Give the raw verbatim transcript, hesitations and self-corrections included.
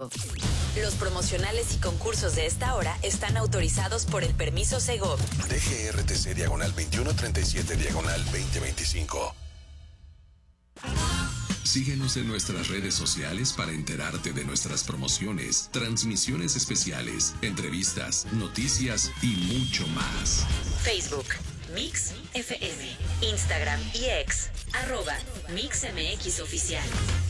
Los promocionales y concursos de esta hora están autorizados por el permiso Segov. D G R T C diagonal veintiuno treinta y siete diagonal veinte veinticinco. Síguenos en nuestras redes sociales para enterarte de nuestras promociones, transmisiones especiales, entrevistas, noticias y mucho más. Facebook, Mix F M. Instagram y X, arroba Mix M X Oficial.